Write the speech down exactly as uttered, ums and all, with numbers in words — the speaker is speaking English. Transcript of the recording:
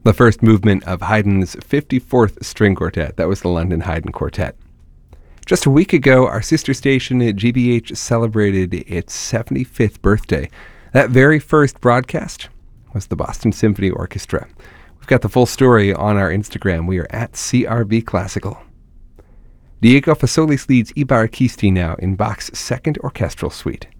the first movement of Haydn's fifty-fourth String Quartet. That was the London Haydn Quartet. Just a week ago, our sister station at G B H celebrated its seventy-fifth birthday. That very first broadcast was the Boston Symphony Orchestra. We've got the full story on our Instagram. We are at C R B Classical. Diego Fassolis leads I Baracchisti now in Bach's Second Orchestral Suite.